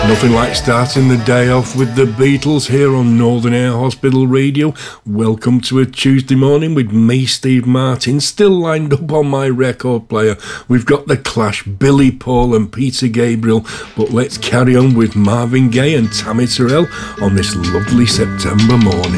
Nothing like starting the day off with the Beatles here on Northern Air Hospital Radio. Welcome to a Tuesday morning with me, Steve Martin, still lined up on my record player. We've got The Clash, Billy Paul and Peter Gabriel, but let's carry on with Marvin Gaye and Tammy Terrell on this lovely September morning.